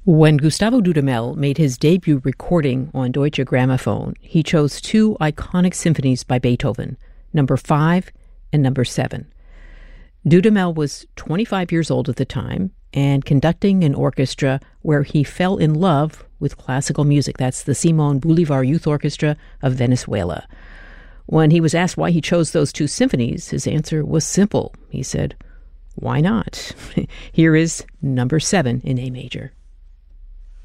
When Gustavo Dudamel made his debut recording on Deutsche Grammophon, he chose two iconic symphonies by Beethoven, number 5 and number 7. Dudamel was 25 years old at the time and conducting an orchestra where he fell in love with classical music. That's the Simon Bolivar Youth Orchestra of Venezuela. When he was asked why he chose those two symphonies, his answer was simple. He said, "Why not?" Here is number 7 in A major.